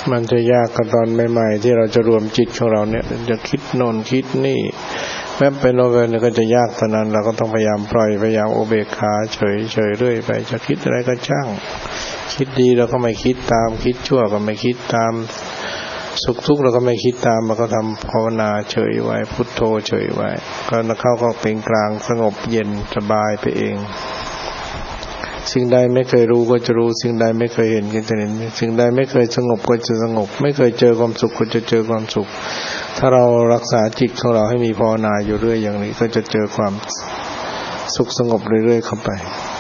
มันจะยากกันตอนใหม่ๆที่เราจะรวมจิตของเราเนี่ยจะคิดโน่นคิดนี่แม้เป็นโลกเนี่ยก็จะยากตอนนั้นเราก็ต้องพยายามปล่อยพยายามอุเบกขาเฉยเรื่อยไปจะคิดอะไรก็ช่างคิดดีเราก็ไม่คิดตามคิดชั่วก็ไม่คิดตามสุขทุกข์เราก็ไม่คิดตามเราก็ทำภาวนาเฉยไว้พุทโธเฉยไว้ก็เข้าก็เป็นกลางสงบเย็นสบายไปเองสิ่งใดไม่เคยรู้ก็จะรู้สิ่งใดไม่เคยเห็นก็จะเห็นสิ่งใดไม่เคยสงบก็จะสงบไม่เคยเจอความสุขก็จะเจอความสุขถ้าเรารักษาจิตของเราให้มีภาวนาอยู่เรื่อยอย่างนี้ก็จะเจอความสุขสงบเรื่อยๆเข้าไป